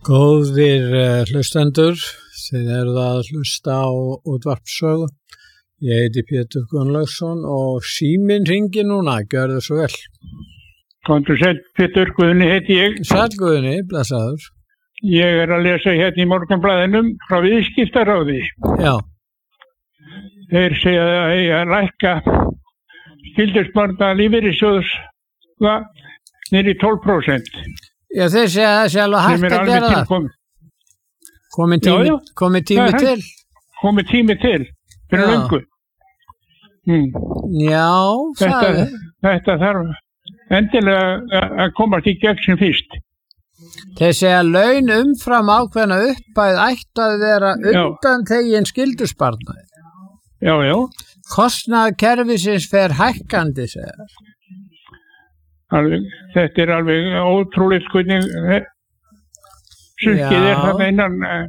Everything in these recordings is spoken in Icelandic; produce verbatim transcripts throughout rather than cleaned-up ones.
Góðir uh, hlustendur, þið eruð að hlusta á útvarpssögu. Ég heiti Pétur Gunnlaugsson og síminn hringir núna, gjörðu svo vel. Komdu sæll, Pétur, Guðni heiti ég. Sæll Guðni, blessaður. Ég er að lesa hérna í Morgunblaðinum frá Viðskiptaráði. Já. Þeir segja að eiga að lækka skyldusparnað lífeyrissjóðs niður í tólf prósent. Já, þeir segja að það sé alveg hægt að gera það. Komið tími, já, já. Komi tími ja, til. Komið tími til, fyrir löngu. Hmm. Já, þetta, það er. Þetta þarf endilega að komast í gegn sem fyrst. Þeir segja að laun umfram ákveðna uppæð ætti að vera undan þegin skyldusparnaði. Já, já. Kostnað kerfisins fer hækkandi, segja. Alveg, þetta er alveg ótrúlega skuðning. Sukkið er þarna innan uh,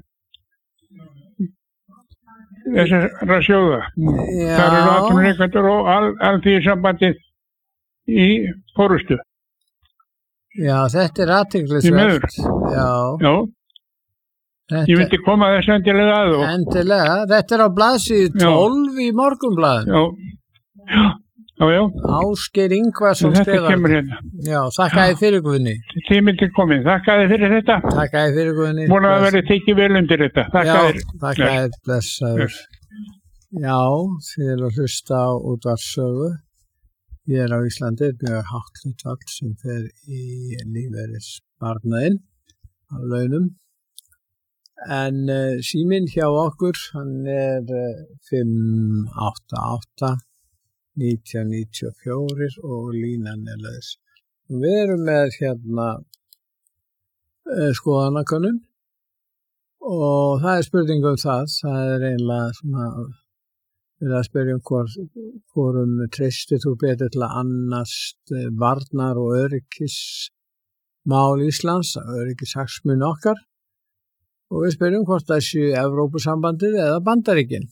þessara sjóða. Já. Það eru atvinnurekendur og all, Alþýðusambandið í forystu. Já, þetta er athyglisvert. Já. Já. Þetta... Ég vildi koma þess endilega að. Og... Endilega. Þetta er á blaðsíðu tólf í Morgunblaðinu. Já. Já. Já, já. Ásgeir Ingvarsson skrifar. Þetta kemur hérna. Já, þakka þér fyrir Guðni. Tíminn til komin. Þakka þér fyrir þetta. Þakka þér fyrir Guðni. Múin að vera tekið vel undir þetta. Þakka þér. Já, þakka þér, blessaður. Já, þið eru að hlusta á útvarpssögu. Ég er á Íslandi, mjög hátt hlutfall sem fer í lífeyrissparnaðinn á launum. En uh, síminn hjá okkur, hann er uh, fimm átta átta nítján níutíu og fjögur og línan er laus. Við erum með hérna uh, skoðanakönnun og það er spurning um það. Það er eiginlega svona, við erum að spyrja um hvor, hvorum treystir þú betur til að annast uh, varnar- og öryggismál Íslands, öryggishagsmuni okkar. Og við spyrjum hvort það séu Evrópusambandið eða Bandaríkin.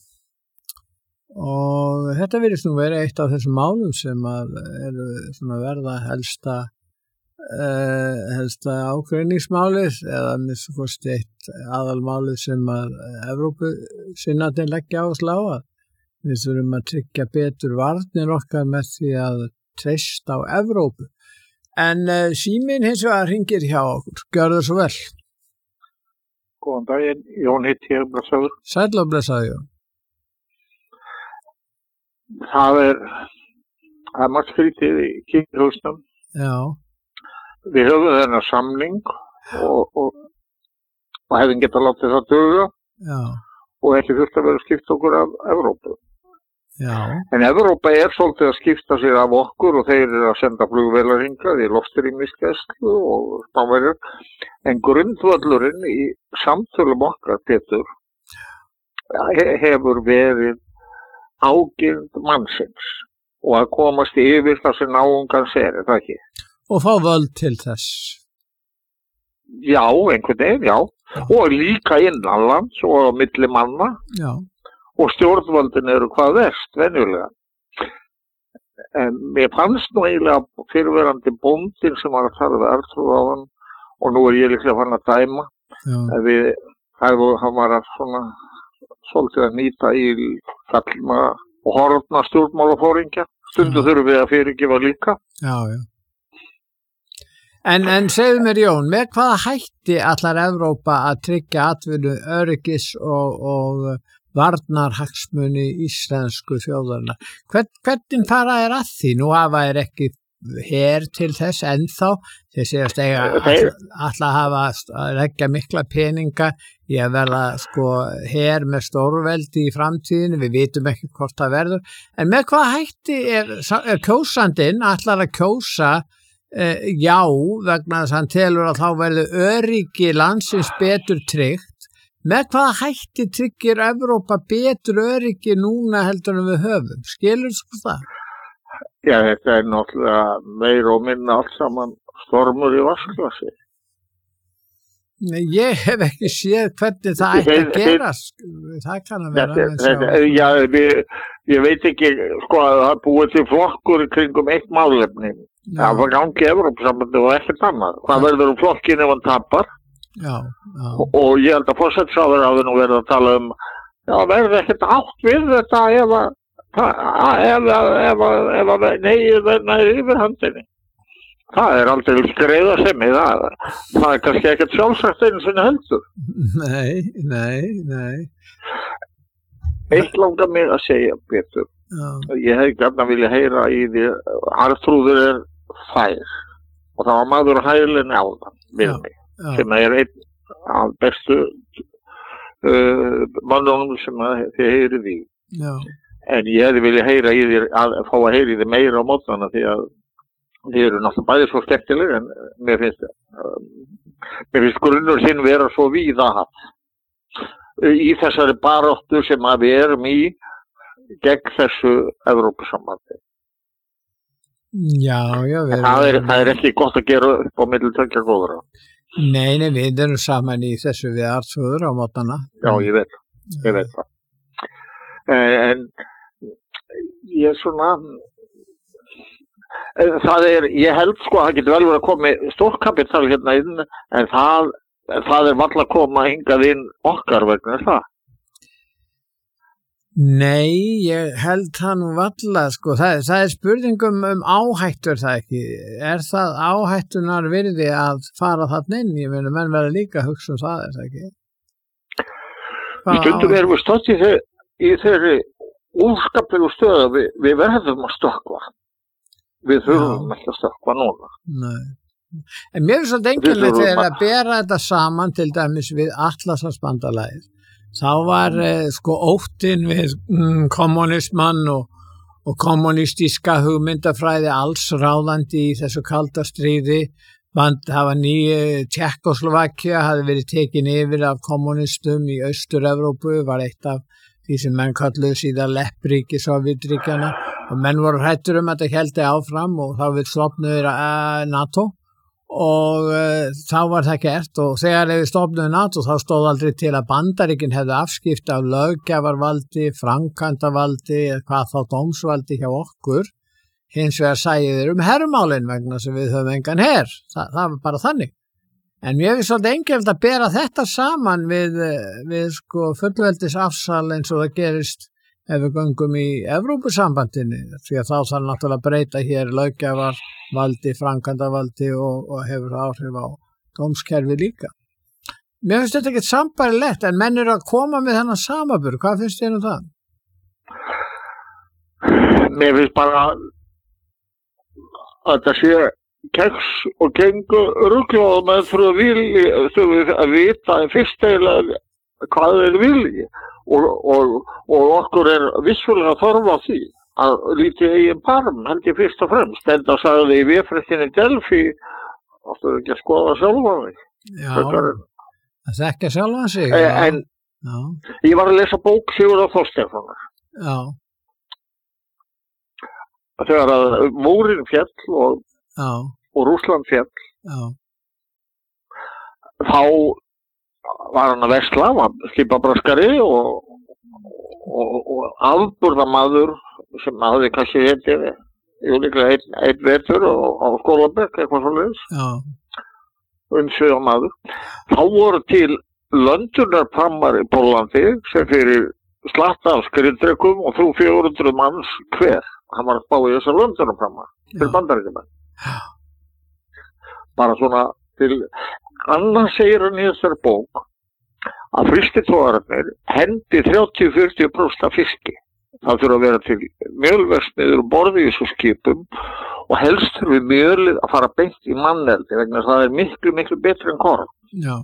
Og þetta virðist nú vera eitt af þessum málum sem að eru svona verða helsta, uh, helsta ágreiningsmálið eða minnst kosti eitt aðalmálið sem að Evrópusinnarnir leggja áherslu á að við þurfum að tryggja betur varnir okkar með því að treysta á Evrópu. En uh, síminn hins vegar hringir hjá okkur. Gjörðu svo vel. Góðan daginn, Jón hitt hér, blessaður. Sæll og blessaður, Jón. Það er, það er margt skrítið í kirkjuhúsnum. Já. Við höfum þennan samning og, og, og hefðum getað látið það duga. Já. Og ekki þurft að vera skipt okkur af Evrópu. Já. En Evrópa er svolítið að skipta sig af okkur og þeir eru að senda flugvélar hingað í loftrýmisgæslu og spánverjur. En grundvöllurinn í samtölum okkar, Pétur, hefur verið ágirnd mannsins og að komast yfir það sem náungans er, er það ekki? Og fá völd til þess. Já, einhvern veginn, já. já. Og líka innanlands og á milli manna. Já. Og stjórnvöldin eru hvað verst, venjulega. En mér fannst nú eiginlega fyrirverandi bóndin sem var að tala við Artrúð á hann og nú er ég líklega fann að dæma. Við, það var að svona svolítið að nýta í fallma og horfna stjórnmálafóringja. Stundu ja. Þurfum við að fyrirgefa líka. Já, já. En, en segðu mér, Jón, með hvaða hætti allar Evrópa að tryggja atvinnu, öryggis og, og varnarhagsmuni íslensku þjóðarinnar? Hvern, hvernig fara er að því? Nú hafa er ekki her til þess ennþá. Þeir segjast eiga alltaf hafa að leggja mikla peninga í að verða sko her með stórveldi í framtíðinu. Við vitum ekki hvort það verður. En með hvað hætti er, er kjósandinn allar að kjósa uh, já vegna þess að hann telur að þá verður öryggi landsins betur tryggt. Með hvaða hætti tryggir Evrópa betur öryggi núna heldur en við höfum? Skilur þú það? Já, þetta er náttúrulega meir og minna allt saman stormur í vatnsglasi. Nei, ég hef ekki séð hvernig það ætti að gerast. Það kann að vera að sjá. Já, ég, ég veit ekki, sko, að það búið til flokkur kringum eitt málefni. Já. Það var gangi Evrópusambandi og ekkert annað. Hvað verður um flokkin ef hann tapar? Já, já. Og, og ég held að forsætisráðherra hafi nú verið að tala um, já, verði ekkert átt við þetta ef að, ef að, ef að, ef að neyið verður yfir handinni. Það er aldrei skreiða sem í það. Það er kannski ekkert sjálfsagt einu sinni heldur. Nei, nei, nei. Eitt langar mig að segja, Pétur. Já. Ég hef gætna vilja heyra í því, Arnþrúður er fær og það var maður á hælinni áðan við Já, mig, já. sem er einn af bestu uh, mannunum sem að þið heyrið í. Já. En ég hefði vilja heyra í því, að fá að heyra í því meira á mótnana því að þið eru náttúrulega bæði svo skemmtileg en mér finnst, uh, mér finnst grunnur sinn vera svo víða haft í þessari baráttu sem að við erum í gegn þessu Evrópusambandi. Já, já. Við Það er, það er ekki gott að gera upp á milli tveggja góðra. Nei, nei, við erum saman í þessu við Arnþrúður á mótana. Já, ég veit, ég veit það. En ég er svona, það er, ég held sko að það getur vel verið að koma stórkapital hérna inn, en það, það er varla að koma hingað inn okkar vegna það. Nei, ég held það nú varla, sko, það, það er spurningum um áhættur það ekki. Er það áhættunar virði að fara þarna inn? Ég meina, menn verða líka að hugsa um það, er það ekki? Stundum erum við stótt í, þeir, í þeirri úrskapilegu stöðu, við, við verðum að stökkva. Við þurfum ekki að stökkva núna. Nei. En mér er svolítið einkennilegt þegar að bera þetta saman til dæmis við Atlantshafsbandalagið. Þá var eh, sko óttinn við mm, kommunismann og, og kommunistíska hugmyndafræði alls ráðandi í þessu kalda stríði. Það var nýju Tékkóslóvakía, hafði verið tekin yfir af kommunistum í Austur-Evrópu, var eitt af því sem menn kalluðu síðan leppríki Sovétríkjanna og menn voru hræddir um að þetta héldi áfram og þá við stofnuðu uh, NATO. Og uh, þá var það gert og þegar við stofnuðu NATO þá stóð aldrei til að Bandaríkin hefðu afskipt af löggjafarvaldi, framkvæmdavaldi eða hvað þá dómsvaldi hjá okkur. Hins vegar sæði þeir um hermálin vegna sem við höfum engan her. Þa, það var bara þannig. En mér finnst svolítið enkelt að bera þetta saman við, við sko fullveldisafsal eins og það gerist ef við göngum í Evrópusambandinu, því að þá þarf náttúrulega að breyta hér löggjafarvaldi, framkvæmdavaldi og, og hefur áhrif á dómskerfi líka. Mér finnst þetta ekki sambærilegt, en menn eru að koma með þennan samanburð. Hvað finnst þér um það? Mér finnst bara að það sé keks og gengur rugglað með þurfa vilji, þurfa að vita fyrst eiginlega hvað þeir vilji. Og, og, og okkur er vissulega þörf á því að lítið eigin barm, held ég fyrst og fremst. Enda sagði í véfréttinni Delfi, áttu ekki að skoða sjálfan mig. Já, að þekka sjálfan sig. En, en já. Ég var að lesa bók Sigurðar Þorsteinssonar. Já. Þegar að múrin fjall og, og Rússland fjall, já. Þá var hann að versla, var skipabraskari og, og, og afburðamaður sem hafði kannski heitið, jú líklega einn ein vetur á skólabekk, eitthvað svoleiðis, umsvegarmaður. Þá voru til löndunarprammar í Póllandi sem fyrir slatta af skriðdrekum og þrjú fjögur hundruð manns hver. Hann var að spá í þessar löndunarprammar til Bandaríkjamenn. Bara svona til... Annars segir hann í þessari bók að frystitogararnir hendi þrjátíu til fjörutíu prósent af fiski. Það þurfa að vera til mjölverksmiðjur og borði í þessu skipum og helst þurfi mjölið að fara beint í manneldi vegna þess að það er miklu, miklu betri en korn. Já.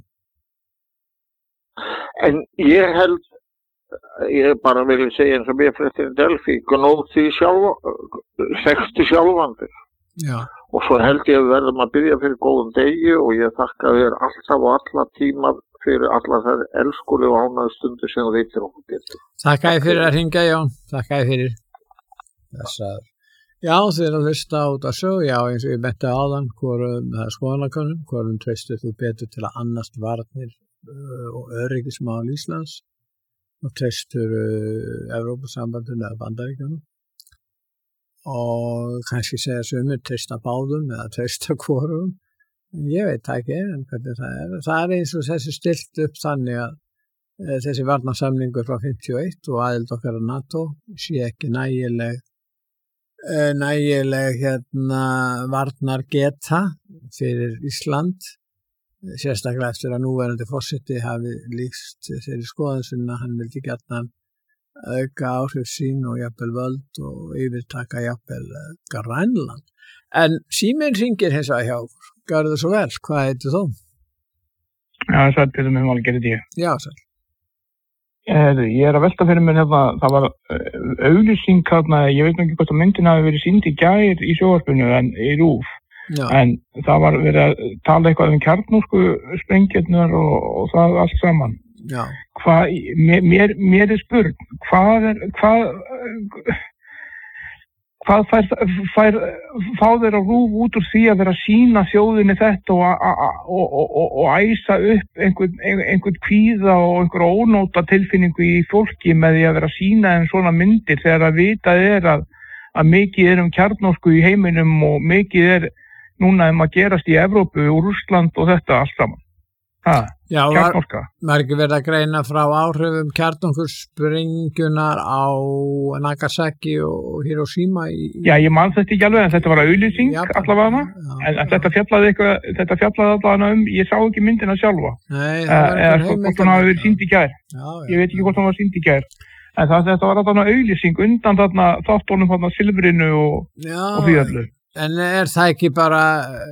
En ég held, ég bara vil segja eins og mér fréttin Delfi, gnóð því sjálf, sextu sjálfandir. Já. Og svo held ég að við verðum að byrja fyrir góðum degi og ég þakka þér alltaf og alla tíma fyrir alla þær elskulegu og ánægðu stundir sem þú veitir okkur betur. Þakka þér fyrir að hringja, Jón. Þakka þér fyrir. Þessar. Já, þið erum að hlusta út að sög, já, eins og ég benti áðan, hvorum skoðanakönnun, hvorum treystir þú betur til að annast varnir uh, og öryggismál Íslands og treystur uh, Evrópusambandinu eða Bandaríkjunum. Og kannski segja sumir treysta báðum eða treysta hvorum. Ég veit það ekki, en hvernig það er. Það er eins og þessi stilt upp þannig að e, þessi varnarsamningur frá fimmtíu og eitt og aðild okkar að NATO sé ekki nægileg, e, nægileg hérna, varnar geta fyrir Ísland, sérstaklega eftir að núverandi forseti hafi líkst þeirri skoðun sinna, hann vildi gjarnan auka áhrif sín og jafnvel völd og yfirtaka jafnvel Grænland. En síminn hringir hins vegar hjá okkur. Gjörðu svo vel, hvað heitir þú? Já, það er Pétur með Valgerði Díu. Já, sæl. Ég er að velta fyrir mér hérna, það var auglýsing hérna, ég veit ekki hvort að myndin hafi verið sýnd í gær í sjónvarpinu en í RÚV. Já. En það var verið að tala eitthvað um kjarnorku sprengjarnar og, og það allt saman. Já. Hvað, mér, mér er spurn, hvað er, hvað... Hvað fær, fær, fá þeir að RÚV út úr því að vera að sýna þjóðinni þetta og, og, og, og, og æsa upp einhvern, einhvern kvíða og einhver ónóta tilfinningu í fólki með því að vera að sýna þeim svona myndir þegar að vitað er að, að mikið er um kjarnorku í heiminum og mikið er núna um að gerast í Evrópu og Rússland og þetta allt saman. Ha, Já, var, var ekki verið að greina frá áhrifum kjarnorkusprengjunnar á Nagasaki og Hiroshima í... Já, ég man þetta ekki alveg en þetta var auglýsing allavega en, en þetta fjallaði eitthvað þetta fjallaði allavega um, ég sá ekki myndina sjálfa Nei, það var eða hvort hún hafi verið sýnd í gær já, já. Ég veit ekki hvort hún var sýnd í gær en það, þetta var allavega auglýsing undan þarna þáttunum þarna silfrinu og, og því öllu En er það ekki bara,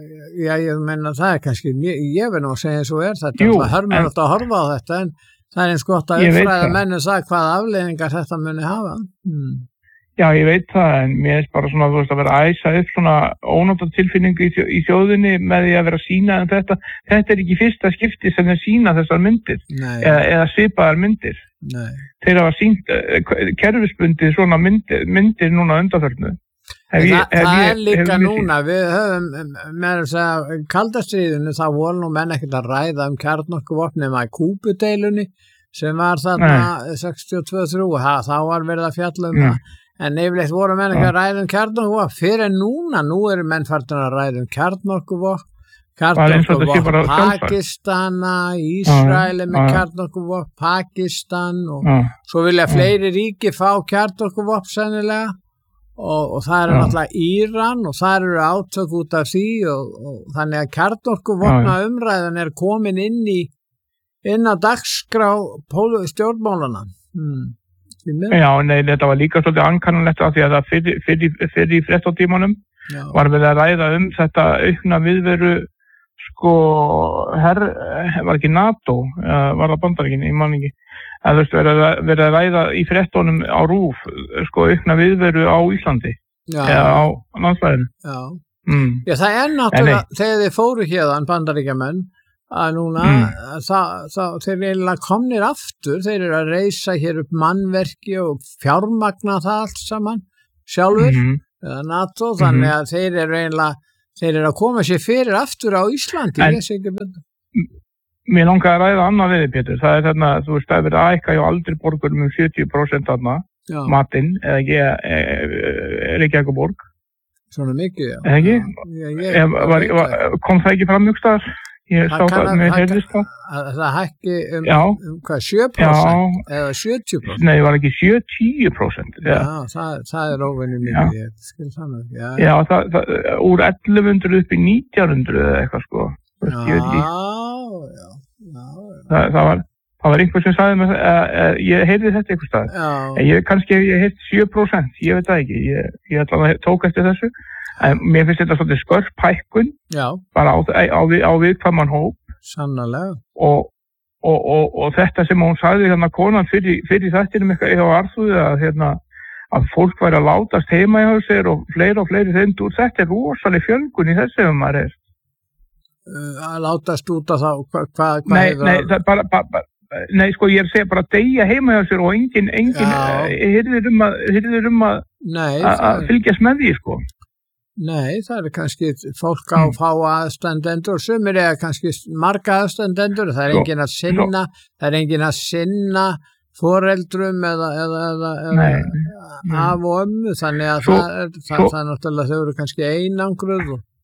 já ég menna það er kannski, ég, ég vil nú að segja eins og er þetta, Jú, það hörmur en, að horfa á þetta en það er eins gott að uppfræða menni það hvað afleiðingar þetta muni hafa. Hmm. Já ég veit það en mér er bara svona þú veist að vera að æsa upp svona ónóta tilfinningu í, þjó, í þjóðinni með því að vera að sína en þetta, þetta er ekki fyrsta skipti sem þeir sína þessar myndir eða, eða svipaðar myndir. Nei. Þeir hafa sínt uh, kerfisbundið svona myndir, myndir núna undanförnu. Hef ég, hef það ég, er líka núna, við höfum með þess að kaldastriðinu þá voru nú menn ekkert að ræða um kjarnorkuvopn nema í Kúbudeilunni sem var þarna sextíu og tvö þrjú, þá var verið að fjalla um það, en yfirleitt voru menn ekki að ræða um kjarnorkuvopn, fyrir núna, nú eru menn farnir að ræða um kjarnorkuvopn, kjarnorkuvopn Pakistana, Ísraeli með kjarnorkuvopn, Pakistan og svo vilja fleiri ríki fá kjarnorkuvopn sennilega. Og, og það eru náttúrulega Íran og það eru átök út af því og, og þannig að kjarnorkuvopna umræðan er komin inn í inn á dagskrá stjórnmálana hmm. Já, nei, þetta var líka svolítið ankannulegt af því að það fyrir, fyrir, fyrir í fréttatímanum var við að ræða um þetta aukna viðveru sko her, var ekki NATO var það Bandaríkin, ég man ekki að þú veist verið að ræða í fréttunum á RÚV sko aukna viðveru á Íslandi já. Eða á landsvæðinu Já. Mm. Já, það er náttúrulega þegar þið fóru hérðan Bandaríkjamenn að núna mm. það, það, þeir eiginlega komnir aftur þeir eru að reisa hér upp mannverki og fjármagna það allt saman sjálfur mm -hmm. eða NATO mm -hmm. þannig að þeir eru eiginlega þeir eru að koma sér fyrir aftur á Íslandi en, ég sé ekki betur Mér langar að ræða annað við þið, Pétur. Það er þarna, þú veist, það er verið að ækka hjá aldri borgurum um sjötíu prósent þarna, matinn, eða ekki, Reykjavíkurborg. Svona mikið, já. Eða ekki? Já, ég, ég, var, var, kom það ekki fram mjög staðar? Ég sá það með heyrðist það. Það hækki um, um hvað, sjö prósent eða sjötíu prósent? Nei, það var ekki sjötíu prósent. Já, já það, það er óvenju mikið, ég skil þannig. Já, já það, það, úr ellefu hundruð upp í nítján hundruð eða eitthvað, sko. Já, já, já, já. Það, það var, það var einhver sem sagði með það, uh, uh, ég heyrði þetta einhver stað. Ég, kannski hef ég heyrt sjö prósent, ég veit það ekki, ég, ég ætla að tók eftir þessu. En mér finnst þetta svolítið skörp hækkun, bara á, á, á, á viðkvæman hóp. Sannarlega. Og, og, og, og þetta sem hún sagði hérna konan fyrir, fyrir þættinum eitthvað hjá Arþúði að, hérna, að fólk væri að látast heima hjá sér og fleiri og fleiri þeim úr. Þetta er rosalega fjölgun í þessu ef maður er. Að látast út af það, hvað hva, hva nei, nei, það bara, bara, nei, sko, ég er að segja bara að deyja heima hjá sér og enginn, enginn, hyrðir um að, hyrðir um að, að fylgjast með því, sko. Nei, það er kannski fólk á fá aðstandendur, sumir er kannski marga aðstandendur, það er svo, enginn að sinna, svo. það er enginn að sinna foreldrum eða, eða, eða, eða af og ömmu, þannig að svo, það, er, það, það er náttúrulega þau eru kannski einangruð og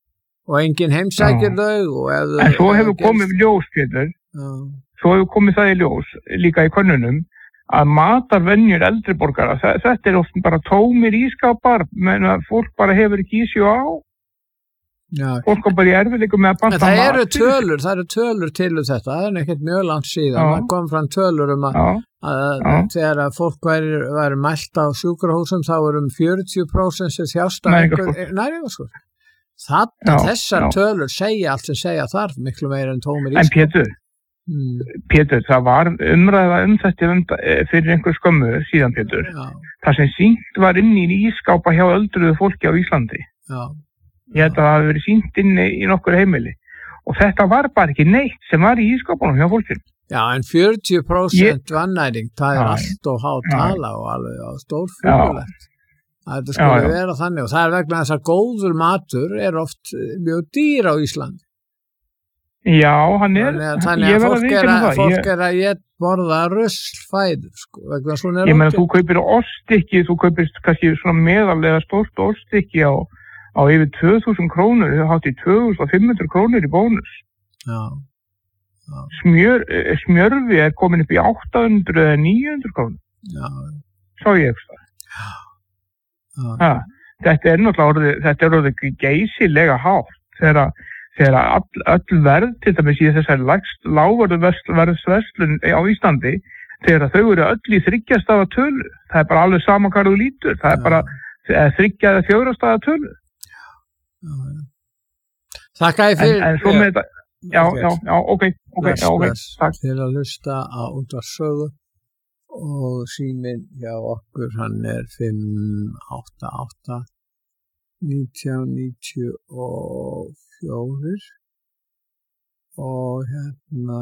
og enginn heimsækir þau og ef en svo hefur komið ljós, Pétur já. Svo hefur komið það í ljós líka í könnunum að matarvenjur eldri borgara, þetta er oft bara tómir ískapar, menn að fólk bara hefur ekki í sig á já. Fólk er bara í erfiðleikum með að panta það eru tölur, það eru tölur til um þetta, það er ekkert mjög langt síðan það kom fram tölur um að, að, að þegar að fólk væri, væri mælt á sjúkrahúsum þá er um fjörutíu prósent sem þjást af einhver næringarskorti. Þarna þessar já. Tölur segja allt sem segja þarf miklu meira en tómir ískapar. En Pétur, mm. Pétur, það var umræða um þetta fyrir einhver skömmu síðan, Pétur. Já. Það sem sýnt var inn í ískápa hjá öldruðu fólki á Íslandi. Já. Ég held að það hafi verið sýnt inn í nokkur heimili. Og þetta var bara ekki neitt sem var í ískápunum hjá fólkinu. Já, en fjörutíu prósent Ég... vannæring, það er allt og há tala og alveg stórfjörulegt. Það skulle vera þannig og það er vegna þess að góður matur er oft mjög dýr á Íslandi. Já, hann er. Þannig að fólk er að, fólk ég... er að ég borða ruslfæður, sko, vegna svona er Ég meina, þú kaupir oststykki, þú kaupir kannski svona meðalega stórt oststykki á, á yfir tvö þúsund krónur, þau hátt í tvö þúsund fimm hundruð krónur í bónus. Já. Já. Smjör, smjörfi er komin upp í átta hundruð eða níu hundruð krónur. Já. Svo ég ekki það. Já. Ha, þetta er náttúrulega orðið, þetta er orðið geysilega hátt þegar, þegar all, öll verð til dæmis í þessari lægst lágverðsverslun á Íslandi þegar þau eru öll í þriggjastafa tölu það er bara alveg sama hvað þú lítur það er bara þriggja eða fjórastafa tölu Þakka ég fyrir en, en svo með þetta já, já, já, ok, ok, já, ok takk fyrir að hlusta á Útvarpssögu og síminn hjá okkur hann er fimm átta átta nítján níutíu og fjögur og hérna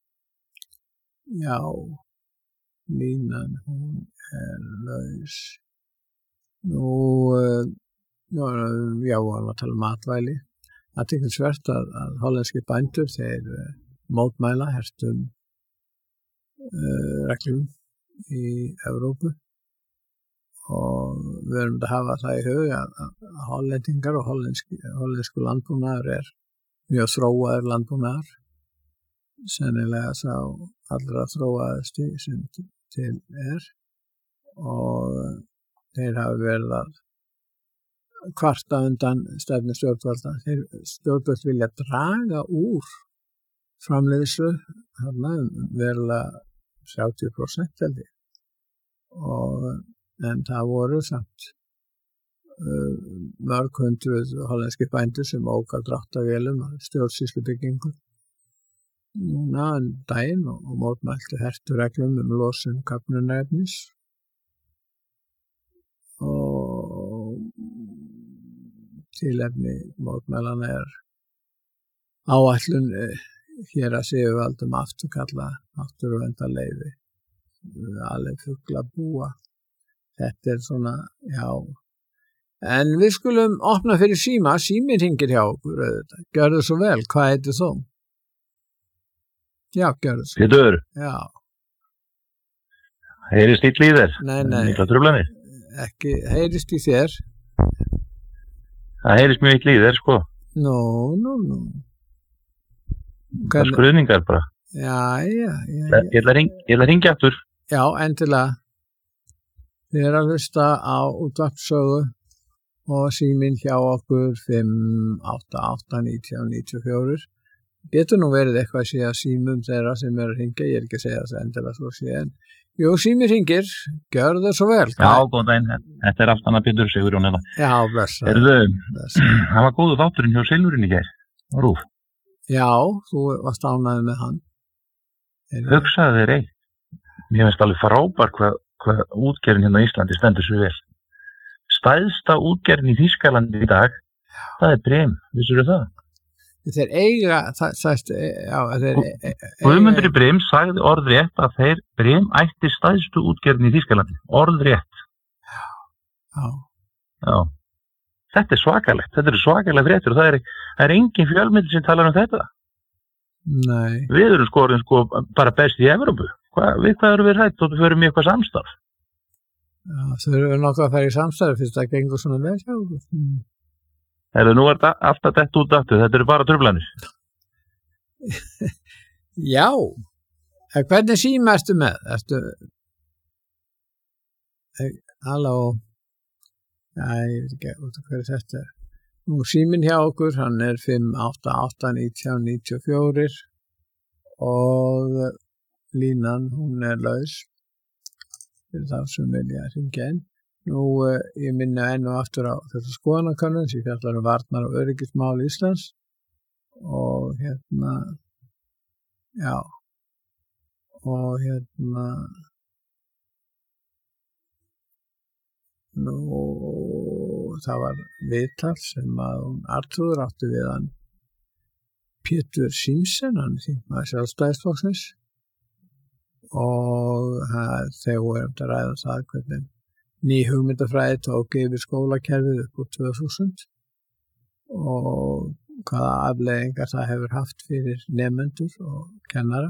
já línan hún er laus nú já, já hann var að tala um matvæli það er ekki svert að, að hollenski bændur þeir uh, mótmæla hertum uh, reglum í Evrópu og við erum að hafa það í hug að, að hollendingar og hollensku, hollensku landbúnaður er mjög þróaður landbúnaður sennilega sá allra þróaðasti sem til er og þeir hafa verið að kvarta undan stefnu stjórnvalda þeir stjórnvald vilja draga úr framleiðslu þarna verulega þrjátíu prósent held ég og en það voru samt uh, mörg hundruð hollenski bændur sem óka dráttarvélum og stjórnsýslubyggingu núna en daginn og, og mótmæltu hertu reglum um losun köfnunarefnis og tilefni mótmælana er áætlun uh, hér að séu valdum afturkalla náttúruverndarleyfi alveg fugla búa þetta er svona, já en við skulum opna fyrir síma síminn hringir hjá okkur gjörðu svo vel, hvað heitir þú? Já, gjörðu svo Pétur Já Heyrist ítl í þér? Nei, nei Mikla truflanir? Ekki, heyrist í þér Það heyrist mjög ítl í þér, sko Nó, nó, nó Það er skruðningar bara. Já, já, já. já. Ég ætla að ringja aftur. Já, endilega. Þið er að hlusta á Útvarpssögu og síminn hjá okkur fimm átta átta nítján níutíu og fjögur. Getur nú verið eitthvað að sé að símum þeirra sem er að ringja, ég er ekki að segja það endilega svo sé en jú, síminn ringir, gjör það svo vel. Já, góðan daginn, þetta er allt annað Pétur Sigurjón eða. Já, blessa. Erðu, það var góðu þátturinn hjá Silfurinn í gær, á Rúf. Já, þú varst ánægður með hann. Hugsaðu þér eitt. Mér finnst alveg frábær hvað, hvað útgerðin hérna í Íslandi stendur svo vel. Stæðsta útgerðin í Þýskalandi í dag, það er Brim, vissirðu það? Þeir eiga, það sagðist, já, þeir eiga... Guðmundur í Brim sagði orðrétt að þeir Brim ætti stæðstu útgerðin í Þýskalandi. Orðrétt. Já. Já. Þetta er svakalegt, þetta er svakalega fréttur og það er, það er engin fjölmiðl sem talar um þetta. Nei. Við erum sko, sko bara best í Evrópu. Hva, við hvað erum við rætt og við förum í eitthvað samstarf? Já, þau eru nokkuð að fara í samstarf fyrst að gengur svona vel hjá okkur. Mm. Heru, nú er þetta alltaf dett út aftur, þetta eru bara truflanir. Já, en hvernig síma ertu með? Ertu, halló, já, ég veit ekki út af hverju þetta er. Nú síminn hjá okkur, hann er fimm átta átta nítján níutíu og fjögur og línan, hún er laus fyrir þá sem vilja hringja inn. Nú, ég minna enn og aftur á þetta skoðanakönnun sem fjallar um varnar og öryggismál Íslands og hérna, já, og hérna, nú, það var viðtal sem að Arthur átti við hann Pétur Simsen, hann er þingmaður Sjálfstæðisflokksins og þeir voru eftir að ræða það hvernig ný hugmyndafræði tók yfir skólakerfið upp úr tvö þúsund og hvaða afleiðingar það hefur haft fyrir nemendur og kennara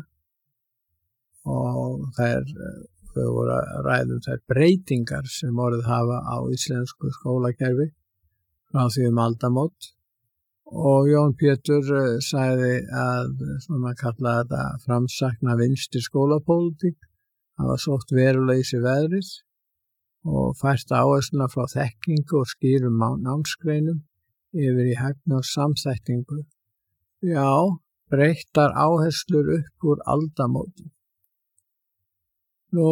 og þær þau voru að ræða um þær breytingar sem orðið hafa á íslensku skólakerfi frá því um aldamót og Jón Pétur sagði að svona kalla þetta framsakna vinstri skólapólitík hafa sótt verulega í sig veðrið og fært áhersluna frá þekkingu og skýrum námsgreinum yfir í hæfni og samþættingu. Já, breyttar áherslur upp úr aldamótum. Nú,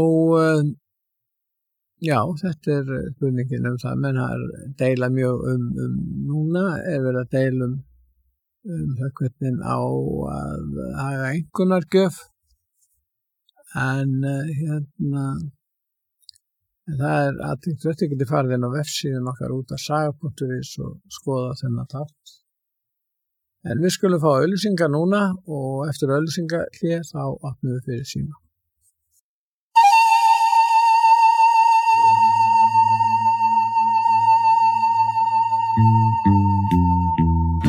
já, þetta er spurningin um það, menn það er deila mjög um, um núna, er verið að deila um, um það hvernig á að hafa einkunnargjöf, en hérna, það er aðeins þetta getið farið inn á vefsíðun okkar út af saga punktur is og skoða þennan þátt. En við skulum fá auglýsingar núna og eftir auglýsingar hér þá opnum við fyrir síma.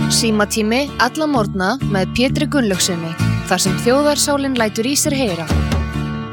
Símatími alla morgna með Pétri Gunnlaugssyni, þar sem þjóðarsálin lætur í sér heyra.